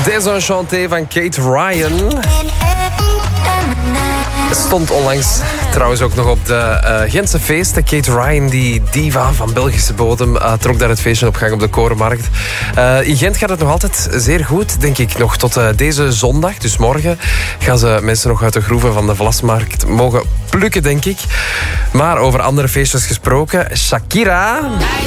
Désenchanté van Kate Ryan. Stond onlangs trouwens ook nog op de Gentse feesten. Kate Ryan, die diva van Belgische bodem, trok daar het feestje op gang op de Korenmarkt. In Gent gaat het nog altijd zeer goed, denk ik. Nog tot deze zondag, dus morgen, gaan ze mensen nog uit de groeven van de Vlasmarkt mogen plukken, denk ik. Maar over andere feestjes gesproken, Shakira...